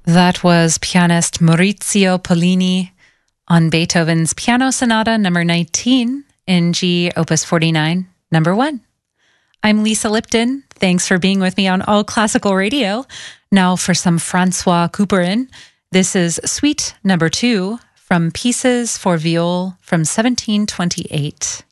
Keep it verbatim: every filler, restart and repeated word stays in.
That was pianist Maurizio Pollini on Beethoven's Piano Sonata number nineteen in G, opus forty-nine, number one. I'm Lisa Lipton. Thanks for being with me on All Classical Radio. Now for some Francois Couperin. This is Suite number two from Pieces for Viol from seventeen twenty-eight.